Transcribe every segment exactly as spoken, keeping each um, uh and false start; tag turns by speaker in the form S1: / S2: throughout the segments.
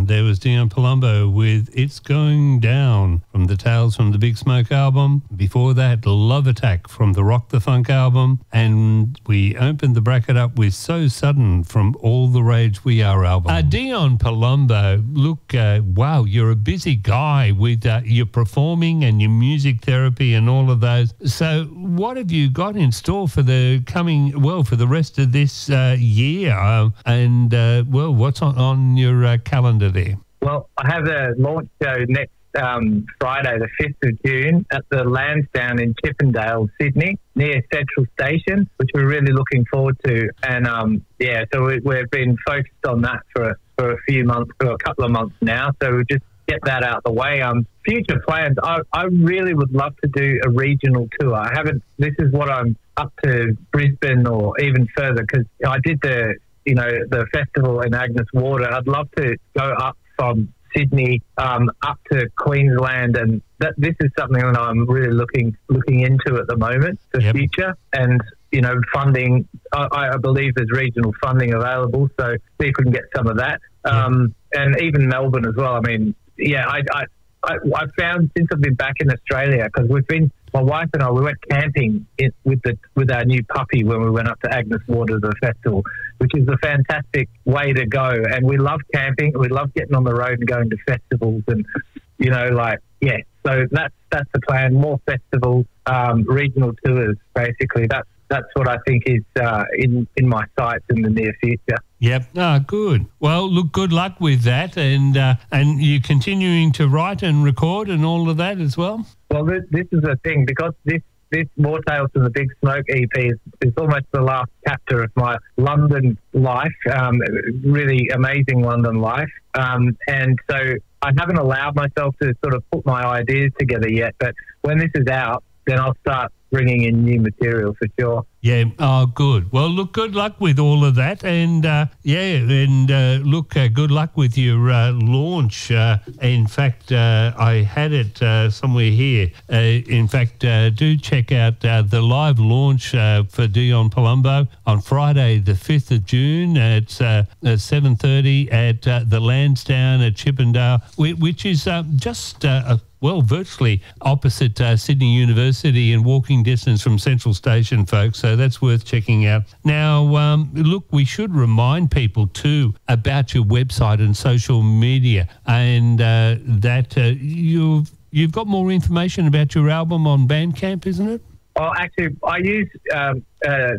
S1: there was Dion Palumbo with It's Going Down from the Tales from the Big Smoke album. Before that, Love Attack from the Rock the Funk album. And we opened the bracket up with So Sudden from All the Rage We Are album. Uh, Dion Palumbo, look, uh, wow, you're a busy guy with uh, your performing and your music therapy and all of those. So what have you got in store for the coming, well, for the rest of this uh, year? Uh, and, uh, well, what's on, on your uh, calendar there?
S2: Well, I have a launch show next um, Friday, the fifth of June, at the Lansdowne in Chippendale, Sydney, near Central Station, which we're really looking forward to. And, um, yeah, so we, we've been focused on that for, for a few months, for a couple of months now. So we just get that out of the way. Um, future plans, I, I really would love to do a regional tour. I haven't, this is what I'm up to Brisbane or even further, because I did the, you know, the festival in Agnes Water. I'd love to go up from Sydney um, up to Queensland, and that this is something that I'm really looking looking into at the moment, the
S1: yep.
S2: future. And, you know, funding, I, I believe there's regional funding available, so see if we can get some of that. Um, yep. And even Melbourne as well. I mean, yeah, I, I, I, I found since I've been back in Australia, because we've been, my wife and I, we went camping in, with the with our new puppy when we went up to Agnes Water, the festival, which is a fantastic way to go. And we love camping. We love getting on the road and going to festivals, and you know, like yeah. So that's that's the plan. More festivals, um, regional tours, basically. That's that's what I think is uh, in in my sights in the near future.
S1: Yep. Ah, good. Well, look, good luck with that, and uh, and you're continuing to write and record and all of that as well.
S2: Well, this, this is the thing, because this this More Tales from the Big Smoke E P is, is almost the last chapter of my London life, um, really amazing London life, um, and so I haven't allowed myself to sort of put my ideas together yet. But when this is out, then I'll start bringing in new material for sure.
S1: Yeah. Oh, good. Well, look, good luck with all of that. And, uh, yeah, and uh, look, uh, good luck with your uh, launch. Uh, in fact, uh, I had it uh, somewhere here. Uh, in fact, uh, do check out uh, the live launch uh, for Dion Palumbo on Friday, the fifth of June at uh, seven thirty at uh, the Lansdowne at Chippendale, which is uh, just uh, a well, virtually opposite uh, Sydney University and walking distance from Central Station, folks. So that's worth checking out. Now, um, look, we should remind people too about your website and social media, and uh, that uh, you've you've got more information about your album on Bandcamp, isn't it?
S2: Well, actually, I use um, uh,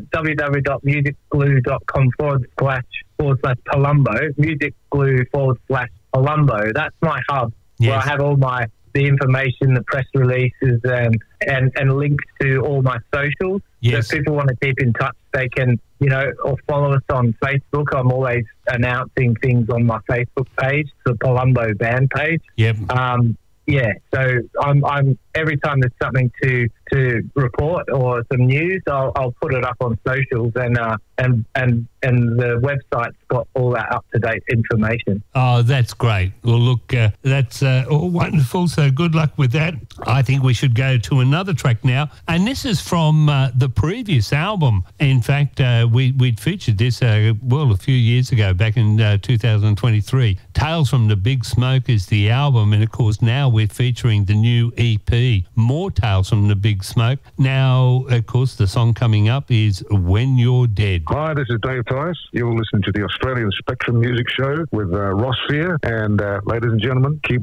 S2: www.musicglue.com forward slash forward slash Palumbo, musicglue forward slash Palumbo. That's my hub, yes, where I have all my the information, the press releases, and, and, and links to all my socials.
S1: Yes.
S2: So if people want to keep in touch, they can, you know, or follow us on Facebook. I'm always announcing things on my Facebook page, the Palumbo Band page.
S1: Yep.
S2: Um, yeah, so I'm, I'm every time there's something to, to report or some news, I'll, I'll put it up on socials, and uh, and and and the website's got all that up to date information.
S1: Oh, that's great. Well, look, uh, that's uh, all wonderful. So good luck with that. I think we should go to another track now, and this is from uh, the previous album. In fact, uh, we we'd featured this uh, well a few years ago, back in uh, two thousand twenty-three. Tales from the Big Smoke is the album, and of course now we're featuring the new E P, More Tales from the Big Smoke. Now, of course, the song coming up is When You're Dead.
S3: Hi, this is Dave Tice. You're listening to the Australian Spectrum Music Show with uh, Ross Fear, and uh, ladies and gentlemen, keep